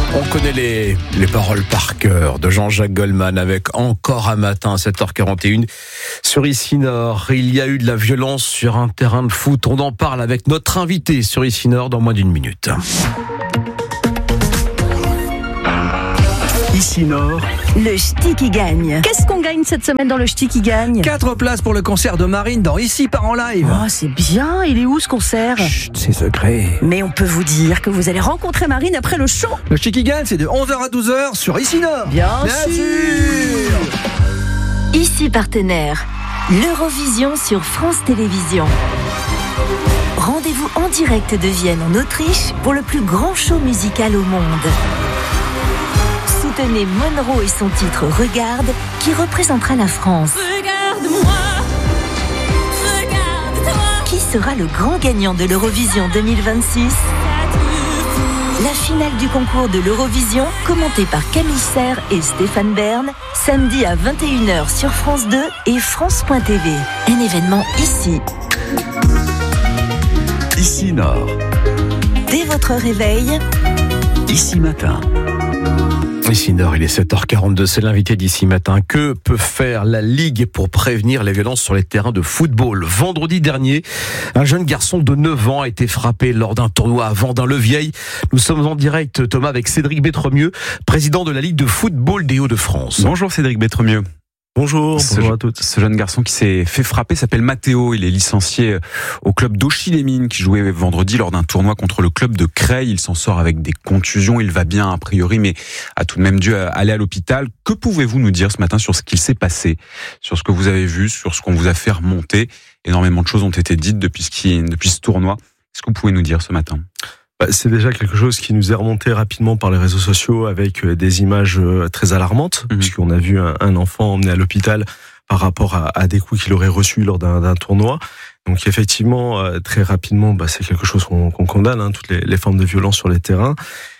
On connaît les paroles par cœur de Jean-Jacques Goldman avec Encore un matin à 7h41 sur Ici Nord. Il y a eu de la violence sur un terrain de foot. On en parle avec notre invité sur Ici Nord dans moins d'une minute. Ici Nord, le ch'ti qui gagne. Qu'est-ce qu'on gagne cette semaine dans le ch'ti qui gagne? 4 places pour le concert de Marine dans Ici part en live. Oh, c'est bien. Il est où ce concert? Chut, c'est secret. Mais on peut vous dire que vous allez rencontrer Marine après le show. Le ch'ti qui gagne, c'est de 11h à 12h sur Ici Nord. Bien sûr. Ici partenaire, l'Eurovision sur France Télévisions. Rendez-vous en direct de Vienne en Autriche pour le plus grand show musical au monde. Soutenez Monroe et son titre Regarde, qui représentera la France. Regarde-moi, regarde-toi. Qui sera le grand gagnant de l'Eurovision 2026? La finale du concours de l'Eurovision, commentée par Camille Serre et Stéphane Bern, samedi à 21h sur France 2 et France.tv. Un événement ici. Ici Nord, Dès votre réveil, Ici matin. Ici Nord, il est 7h42, c'est l'invité d'Ici Matin. Que peut faire la Ligue pour prévenir les violences sur les terrains de football? Vendredi dernier, un jeune garçon de 9 ans a été frappé lors d'un tournoi à Vendin-le-Vieil. Nous sommes en direct, Thomas, avec Cédric Bétremieux, président de la Ligue de football des Hauts-de-France. Bonjour Cédric Bétremieux. Bonjour à toutes. Ce jeune garçon qui s'est fait frapper s'appelle Mathéo. Il est licencié au club d'Auchy-les-Mines qui jouait vendredi lors d'un tournoi contre le club de Creil. Il s'en sort avec des contusions. Il va bien a priori, mais a tout de même dû aller à l'hôpital. Que pouvez-vous nous dire ce matin sur ce qu'il s'est passé, sur ce que vous avez vu, sur ce qu'on vous a fait remonter? Énormément de choses ont été dites depuis ce tournoi. Qu'est-ce que vous pouvez nous dire ce matin? C'est déjà quelque chose qui nous est remonté rapidement par les réseaux sociaux avec des images très alarmantes, puisqu'on a vu un enfant emmené à l'hôpital par rapport à des coups qu'il aurait reçus lors d'un tournoi. Donc effectivement, très rapidement, c'est quelque chose qu'on condamne, toutes les formes de violence sur les terrains.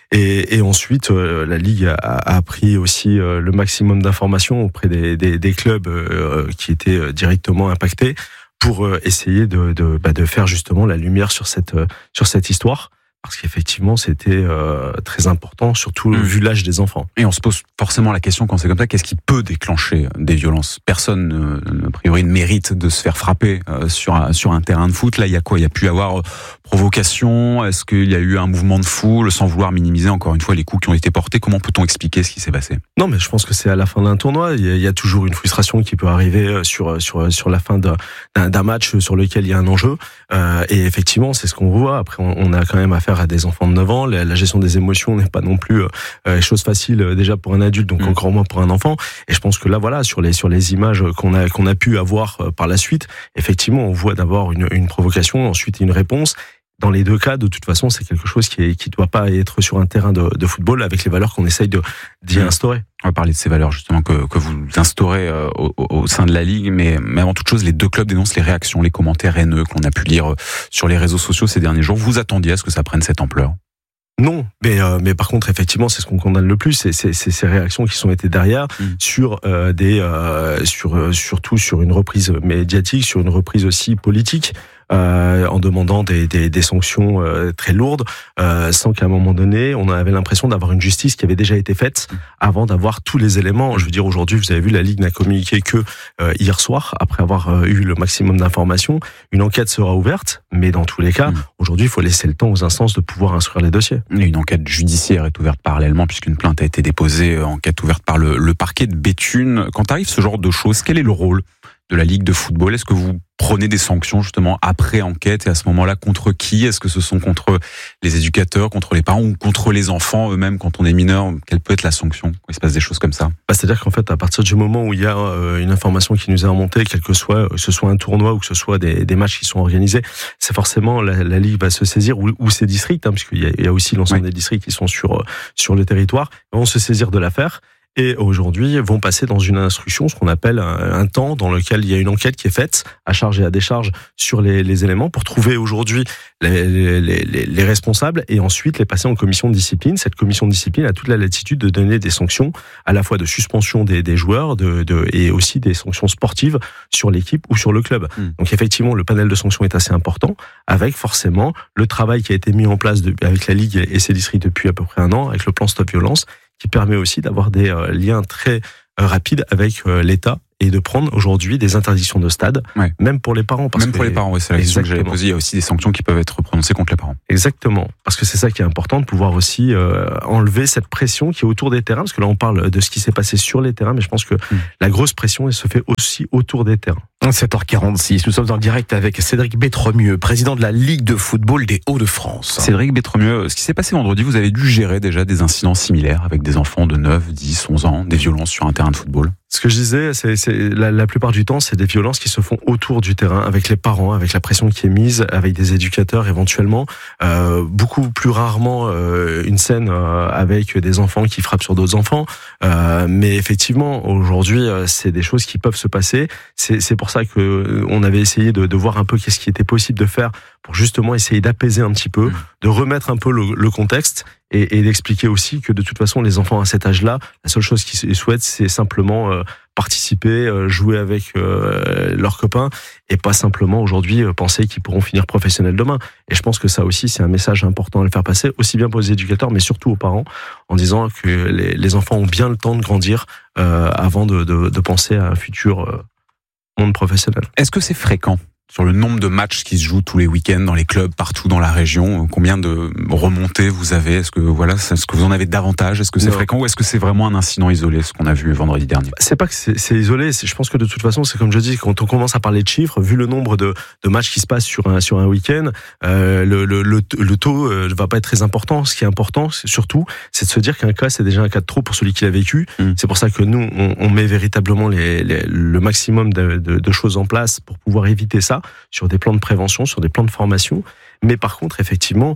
Et ensuite, la Ligue a pris aussi le maximum d'informations auprès des clubs qui étaient directement impactés pour essayer de faire justement la lumière sur cette histoire. Parce qu'effectivement, c'était très important, surtout vu l'âge des enfants. Et on se pose forcément la question quand c'est comme ça, qu'est-ce qui peut déclencher des violences? Personne, a priori, ne mérite de se faire frapper sur un terrain de foot. Là, il y a quoi? Il y a pu y avoir provocation? Est-ce qu'il y a eu un mouvement de foule sans vouloir minimiser encore une fois les coups qui ont été portés? Comment peut-on expliquer ce qui s'est passé? Non, mais je pense que c'est à la fin d'un tournoi. Il y a toujours une frustration qui peut arriver sur la fin d'un match sur lequel il y a un enjeu. Et effectivement, c'est ce qu'on voit. Après, on a quand même affaire à des enfants de 9 ans. La gestion des émotions n'est pas non plus chose facile déjà pour un adulte, donc encore moins pour un enfant. Et je pense que là, voilà, sur les images qu'on a pu avoir par la suite, effectivement, on voit d'abord une provocation, ensuite une réponse. Dans les deux cas, de toute façon, c'est quelque chose qui doit pas être sur un terrain de football avec les valeurs qu'on essaye d'y instaurer. On va parler de ces valeurs justement que vous instaurez au sein de la Ligue, mais avant toute chose, les deux clubs dénoncent les réactions, les commentaires haineux qu'on a pu lire sur les réseaux sociaux ces derniers jours. Vous attendiez à ce que ça prenne cette ampleur? Non, mais par contre, effectivement, c'est ce qu'on condamne le plus, c'est ces réactions qui sont été derrière surtout sur une reprise médiatique, sur une reprise aussi politique. En demandant des sanctions très lourdes, sans qu'à un moment donné, on avait l'impression d'avoir une justice qui avait déjà été faite avant d'avoir tous les éléments. Je veux dire, aujourd'hui, vous avez vu, la Ligue n'a communiqué que hier soir, après avoir eu le maximum d'informations. Une enquête sera ouverte, mais dans tous les cas, aujourd'hui, il faut laisser le temps aux instances de pouvoir instruire les dossiers. Et une enquête judiciaire est ouverte parallèlement, puisqu'une plainte a été déposée, enquête ouverte par le parquet de Béthune. Quand arrive ce genre de choses, quel est le rôle de la Ligue de football? Est-ce que vous prenez des sanctions justement après enquête, et à ce moment-là, contre qui? Est-ce que ce sont contre les éducateurs, contre les parents ou contre les enfants eux-mêmes quand on est mineur? Quelle peut être la sanction quand il se passe des choses comme ça? C'est-à-dire qu'en fait, à partir du moment où il y a une information qui nous est remontée, quel que soit, ce soit un tournoi ou que ce soit des matchs qui sont organisés, c'est forcément la Ligue va se saisir, ou ces districts, puisqu'il y a aussi l'ensemble des districts qui sont sur le territoire, vont se saisir de l'affaire. et aujourd'hui vont passer dans une instruction, ce qu'on appelle un temps dans lequel il y a une enquête qui est faite à charge et à décharge sur les éléments pour trouver aujourd'hui les responsables et ensuite les passer en commission de discipline. Cette commission de discipline a toute la latitude de donner des sanctions, à la fois de suspension des joueurs et aussi des sanctions sportives sur l'équipe ou sur le club. Donc effectivement, le panel de sanctions est assez important, avec forcément le travail qui a été mis en place avec la Ligue et ses districts depuis à peu près un an, avec le plan Stop Violence, qui permet aussi d'avoir des liens très rapides avec l'État et de prendre aujourd'hui des interdictions de stade, même pour les parents. Même pour les parents, c'est la question que j'avais posée. Il y a aussi des sanctions qui peuvent être prononcées contre les parents. Exactement, parce que c'est ça qui est important, de pouvoir aussi enlever cette pression qui est autour des terrains, parce que là on parle de ce qui s'est passé sur les terrains, mais je pense que la grosse pression elle se fait aussi autour des terrains. 7h46, nous sommes en direct avec Cédric Bétremieux, président de la Ligue de football des Hauts-de-France. Cédric Bétremieux, ce qui s'est passé vendredi, vous avez dû gérer déjà des incidents similaires avec des enfants de 9, 10, 11 ans, des violences sur un terrain de football. Ce que je disais, c'est la plupart du temps, c'est des violences qui se font autour du terrain, avec les parents, avec la pression qui est mise, avec des éducateurs éventuellement. Beaucoup plus rarement une scène avec des enfants qui frappent sur d'autres enfants. Mais effectivement, aujourd'hui, c'est des choses qui peuvent se passer. C'est pour ça que on avait essayé de voir un peu qu'est-ce qui était possible de faire pour justement essayer d'apaiser un petit peu, de remettre un peu le contexte et d'expliquer aussi que de toute façon, les enfants à cet âge-là, la seule chose qu'ils souhaitent, c'est simplement participer, jouer avec leurs copains et pas simplement aujourd'hui penser qu'ils pourront finir professionnels demain. Et je pense que ça aussi, c'est un message important à le faire passer, aussi bien pour les éducateurs, mais surtout aux parents, en disant que les enfants ont bien le temps de grandir avant de penser à un futur monde professionnel. Est-ce que c'est fréquent sur le nombre de matchs qui se jouent tous les week-ends dans les clubs partout dans la région? Combien de remontées vous avez? Est-ce que vous en avez davantage? Est-ce que c'est fréquent ou est-ce que c'est vraiment un incident isolé, ce qu'on a vu vendredi dernier? C'est pas que c'est isolé. Je pense que de toute façon, c'est comme je dis, quand on commence à parler de chiffres, vu le nombre de matchs qui se passent sur un week-end, le taux va pas être très important. Ce qui est important, surtout, c'est de se dire qu'un cas, c'est déjà un cas de trop pour celui qui l'a vécu. C'est pour ça que nous, on met véritablement le maximum de choses en place pour pouvoir éviter ça, sur des plans de prévention, sur des plans de formation. Mais par contre, effectivement,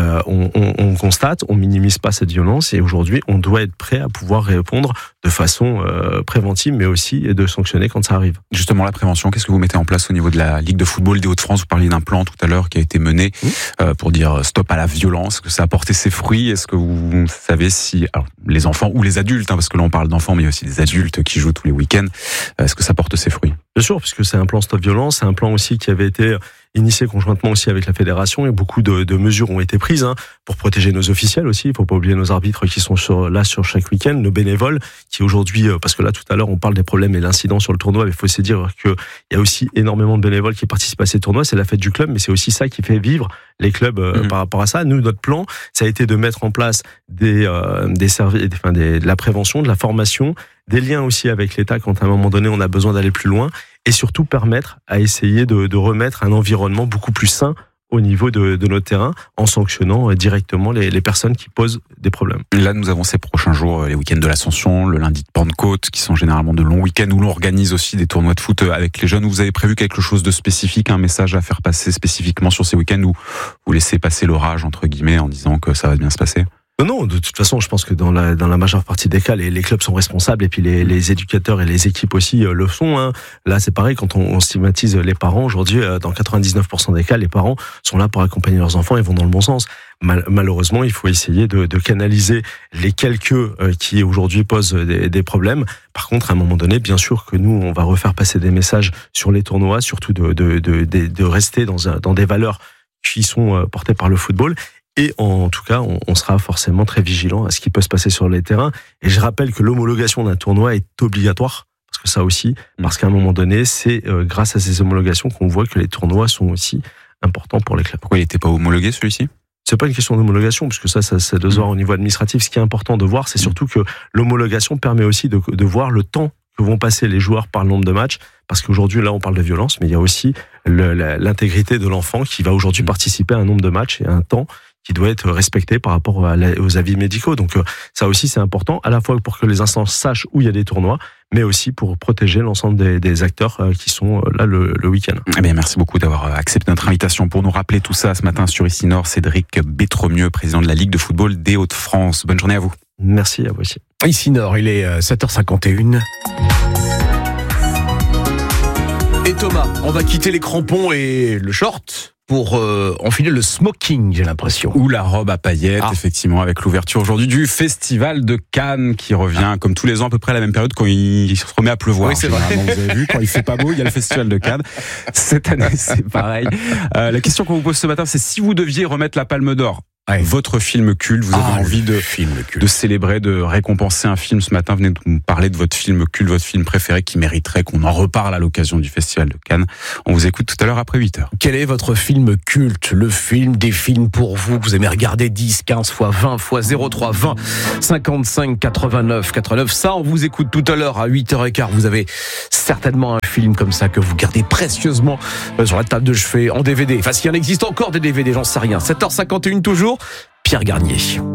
on constate, on minimise pas cette violence et aujourd'hui, on doit être prêt à pouvoir répondre de façon préventive, mais aussi de sanctionner quand ça arrive. Justement, la prévention, qu'est-ce que vous mettez en place au niveau de la Ligue de football des Hauts-de-France? Vous parliez d'un plan tout à l'heure qui a été mené pour dire stop à la violence. Est-ce que ça a porté ses fruits? Est-ce que vous savez si les enfants ou les adultes, parce que là on parle d'enfants, mais il y a aussi des adultes qui jouent tous les week-ends, est-ce que ça porte ses fruits? Bien sûr, puisque c'est un plan stop violence, c'est un plan aussi qui avait été initié conjointement aussi avec la fédération et beaucoup de mesures ont été prises pour protéger nos officiels aussi. Il faut pas oublier nos arbitres qui sont là sur chaque week-end, nos bénévoles qui aujourd'hui, parce que là tout à l'heure on parle des problèmes et l'incident sur le tournoi, mais il faut se dire qu'il y a aussi énormément de bénévoles qui participent à ces tournois. C'est la fête du club, mais c'est aussi ça qui fait vivre les clubs par rapport à ça. Nous, notre plan, ça a été de mettre en place des services, de la prévention, de la formation, des liens aussi avec l'État quand à un moment donné on a besoin d'aller plus loin et surtout permettre à essayer de remettre un environnement beaucoup plus sain au niveau de notre terrain en sanctionnant directement les personnes qui posent des problèmes. Là, nous avons ces prochains jours, les week-ends de l'Ascension, le lundi de Pentecôte, qui sont généralement de longs week-ends où l'on organise aussi des tournois de foot avec les jeunes. Vous avez prévu quelque chose de spécifique, un message à faire passer spécifiquement sur ces week-ends où vous laissez passer l'orage, entre guillemets, en disant que ça va bien se passer? Non, de toute façon, je pense que dans la majeure partie des cas, les clubs sont responsables et puis les éducateurs et les équipes aussi le sont. Là, c'est pareil, quand on stigmatise les parents, aujourd'hui, dans 99% des cas, les parents sont là pour accompagner leurs enfants et vont dans le bon sens. Malheureusement, il faut essayer de canaliser les quelques qui aujourd'hui posent des problèmes. Par contre, à un moment donné, bien sûr que nous, on va refaire passer des messages sur les tournois, surtout de rester dans des valeurs qui sont portées par le football. Et en tout cas, on sera forcément très vigilant à ce qui peut se passer sur les terrains. Et je rappelle que l'homologation d'un tournoi est obligatoire, parce que ça aussi, parce qu'à un moment donné, c'est grâce à ces homologations qu'on voit que les tournois sont aussi importants pour les clubs. Pourquoi il n'était pas homologué celui-ci ? C'est pas une question d'homologation, parce que ça doit se voir au niveau administratif. Ce qui est important de voir, c'est surtout que l'homologation permet aussi de voir le temps que vont passer les joueurs par le nombre de matchs, parce qu'aujourd'hui, là, on parle de violence, mais il y a aussi l'intégrité de l'enfant qui va aujourd'hui participer à un nombre de matchs et à un temps qui doit être respecté par rapport aux avis médicaux. Donc ça aussi, c'est important, à la fois pour que les instances sachent où il y a des tournois, mais aussi pour protéger l'ensemble des acteurs qui sont là le week-end. Eh bien, merci beaucoup d'avoir accepté notre invitation pour nous rappeler tout ça ce matin sur Ici Nord. Cédric Bétremieux, président de la Ligue de football des Hauts-de-France. Bonne journée à vous. Merci à vous aussi. Ici Nord, il est 7h51. Et Thomas, on va quitter les crampons et le short pour enfiler le smoking, j'ai l'impression. Ou la robe à paillettes, effectivement, avec l'ouverture aujourd'hui du Festival de Cannes qui revient comme tous les ans à peu près à la même période quand il se remet à pleuvoir. Oui, c'est vrai. Vous avez vu, quand il fait pas beau, il y a le Festival de Cannes. Cette année, c'est pareil. La question qu'on vous pose ce matin, c'est si vous deviez remettre la Palme d'Or, votre film culte, vous avez envie de célébrer, de récompenser un film ce matin. Venez nous parler de votre film culte, votre film préféré qui mériterait qu'on en reparle à l'occasion du Festival de Cannes. On vous écoute tout à l'heure après 8h. Quel est votre film culte, le film des films pour vous, que vous aimez regarder 10, 15 fois, 20 fois, 03 20 55 89 89. Ça, on vous écoute tout à l'heure à 8h15. Vous avez certainement un film comme ça que vous gardez précieusement sur la table de chevet en DVD. Enfin, s'il y en existe encore des DVD, j'en sais rien. 7h51 toujours. Pierre Garnier.